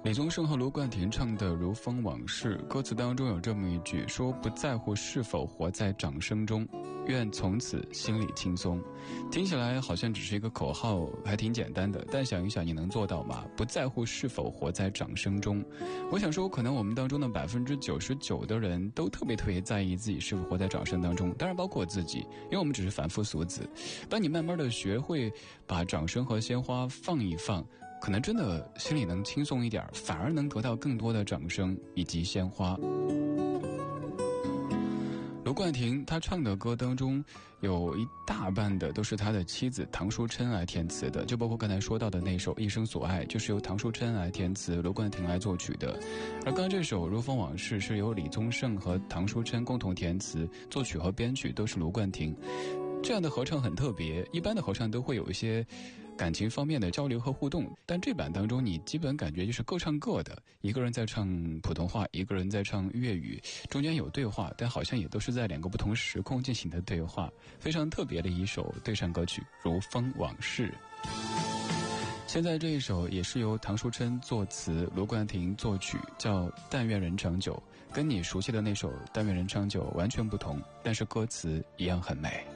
李宗盛和卢冠廷唱的《如风往事》，歌词当中有这么一句，说不在乎是否活在掌声中，愿从此心里轻松。听起来好像只是一个口号，还挺简单的，但想一想，你能做到吗？不在乎是否活在掌声中。我想说，可能我们当中的99%的人都特别在意自己是否活在掌声当中，当然包括我自己，因为我们只是凡夫俗子。当你慢慢的学会把掌声和鲜花放一放，可能真的心里能轻松一点，反而能得到更多的掌声以及鲜花。卢冠廷他唱的歌当中有一大半的都是他的妻子唐书琛来填词的，就包括刚才说到的那首《一生所爱》，就是由唐书琛来填词，卢冠廷来作曲的。而刚刚这首《如风往事》是由李宗盛和唐书琛共同填词，作曲和编曲都是卢冠廷。这样的合唱很特别，一般的合唱都会有一些感情方面的交流和互动，但这版当中你基本感觉就是各唱各的，一个人在唱普通话，一个人在唱粤语，中间有对话，但好像也都是在两个不同时空进行的对话，非常特别的一首对唱歌曲《如风往事》。现在这一首也是由唐书琛作词，卢冠廷作曲，叫《但愿人长久》，跟你熟悉的那首《但愿人长久》完全不同，但是歌词一样很美。